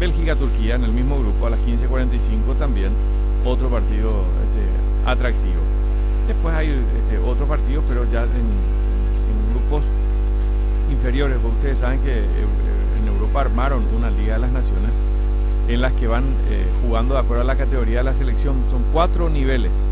Bélgica-Turquía en el mismo grupo a las 15:45 también, otro partido atractivo. Después hay otros partidos, pero ya en grupos inferiores, porque ustedes saben que en Europa armaron una Liga de las Naciones en las que van jugando de acuerdo a la categoría de la selección. Son 4 niveles